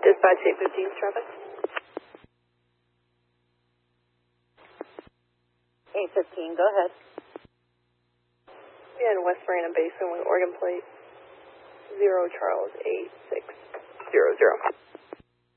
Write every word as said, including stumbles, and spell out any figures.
Dispatch eight fifteen traffic. eight fifteen, go ahead. Yeah, in West Marina Basin with Oregon plate zero Charles eight six zero zero.